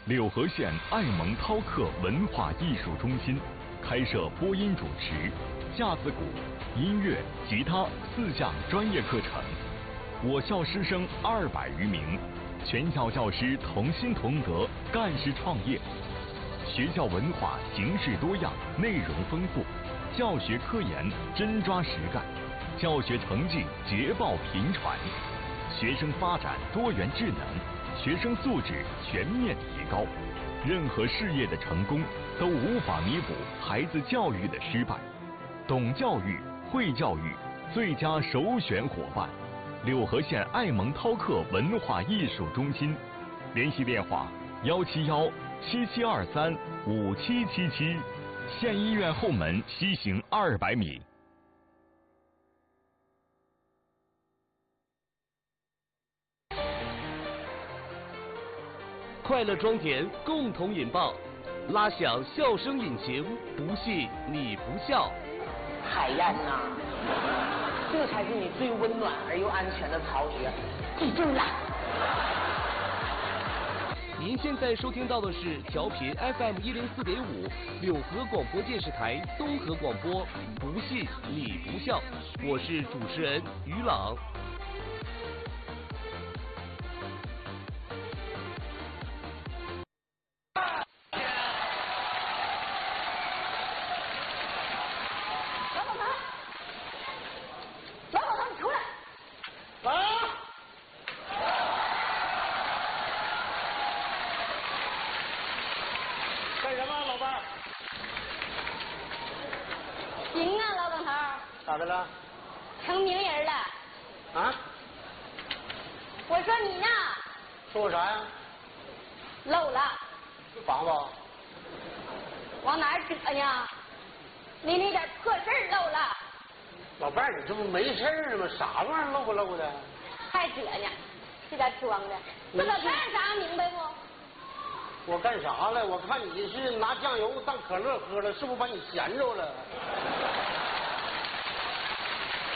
柳河县爱蒙饕客文化艺术中心开设播音主持、架子鼓、音乐、吉他4项专业课程。我校师生200余名，全校教师同心同德，干事创业。学校文化形式多样，内容丰富，教学科研真抓实干，教学成绩捷报频传，学生发展多元智能，学生素质全面提高。任何事业的成功都无法弥补孩子教育的失败。懂教育、会教育，最佳首选伙伴。柳河县爱蒙饕客文化艺术中心，联系电话171-7723-5777，县医院后门西行200米。 快乐装填，共同引爆，拉响笑声引擎，不信你不笑。 海燕呐，这才是你最温暖而又安全的巢穴，记住了。 您现在收听到的是调频 FM 104.5，柳河广播电视台综合广播，不信你不笑，我是主持人于朗。 咋的了？ 成名人了。 啊？ 我说你呢？ 说我啥呀？ 漏了。 房子？ 往哪儿折呢？你那点破事儿漏了。 老伴儿，你这不没事儿吗？啥玩意儿漏不漏的？ 还折呢，这点装的，这可干啥明白不？ 我干啥了？我看你是拿酱油当可乐喝了，是不是把你闲着了？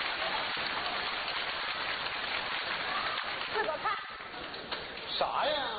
自个看。 啥呀？